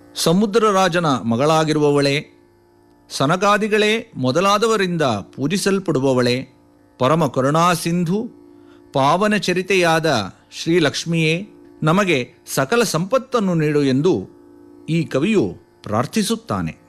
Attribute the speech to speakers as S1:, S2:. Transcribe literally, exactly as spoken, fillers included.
S1: ಸಮುದ್ರರಾಜನ ಮಗಳಾಗಿರುವವಳೇ, ಸನಕಾದಿಗಳೇ ಮೊದಲಾದವರಿಂದ ಪೂಜಿಸಲ್ಪಡುವವಳೇ, ಪರಮ ಕರುಣಾಸಿಂಧು ಪಾವನ ಚರಿತೆಯಾದ ಶ್ರೀಲಕ್ಷ್ಮಿಯೇ, ನಮಗೆ ಸಕಲ ಸಂಪತ್ತನ್ನು ನೀಡು ಎಂದು ಈ ಕವಿಯು ಪ್ರಾರ್ಥಿಸುತ್ತಾನೆ.